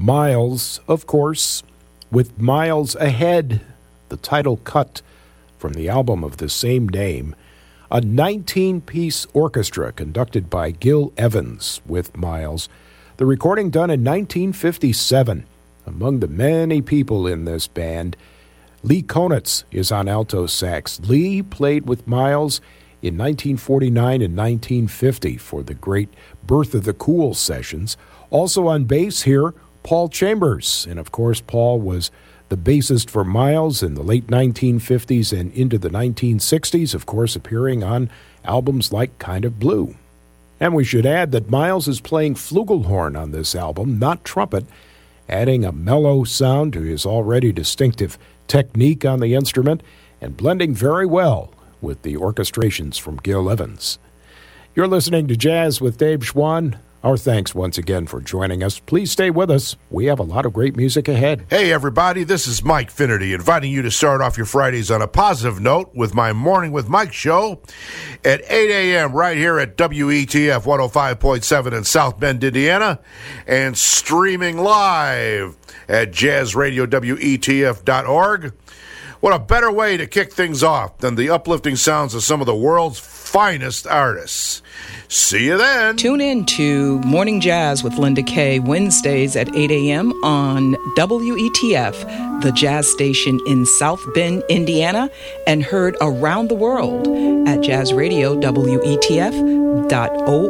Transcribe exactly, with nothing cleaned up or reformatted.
Miles, of course, with Miles Ahead, the title cut from the album of the same name, a nineteen-piece orchestra conducted by Gil Evans with Miles, the recording done in nineteen fifty-seven. Among the many people in this band, Lee Konitz is on alto sax. Lee played with Miles in nineteen forty-nine and nineteen fifty for the great Birth of the Cool sessions. Also on bass here, Paul Chambers. And of course, Paul was the bassist for Miles in the late nineteen fifties and into the nineteen sixties, of course, appearing on albums like Kind of Blue. And we should add that Miles is playing flugelhorn on this album, not trumpet, adding a mellow sound to his already distinctive technique on the instrument and blending very well with the orchestrations from Gil Evans. You're listening to Jazz with Dave Schwann. Our thanks once again for joining us. Please stay with us. We have a lot of great music ahead. Hey, everybody, this is Mike Finnerty, inviting you to start off your Fridays on a positive note with my Morning with Mike show at eight a.m. right here at W E T F one oh five point seven in South Bend, Indiana, and streaming live at jazz radio w e t f dot org. What a better way to kick things off than the uplifting sounds of some of the world's finest artists. See you then. Tune in to Morning Jazz with Linda Kay, Wednesdays at eight a.m. on W E T F, the jazz station in South Bend, Indiana, and heard around the world at jazz radio w e t f dot org.